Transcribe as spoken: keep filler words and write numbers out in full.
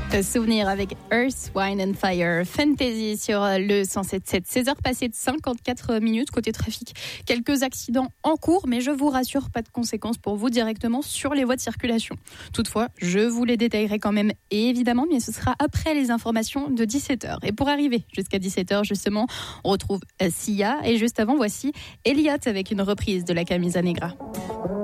Souvenir avec Earth, Wine and Fire, Fantasy sur le cent sept virgule sept. seize heures passées de cinquante-quatre minutes côté trafic. Quelques accidents en cours, mais je vous rassure, pas de conséquences pour vous directement sur les voies de circulation. Toutefois, je vous les détaillerai quand même évidemment, mais ce sera après les informations de dix-sept heures. Et pour arriver jusqu'à dix-sept heures justement, on retrouve Sia et juste avant, voici Elliott avec une reprise de la Camisa Negra.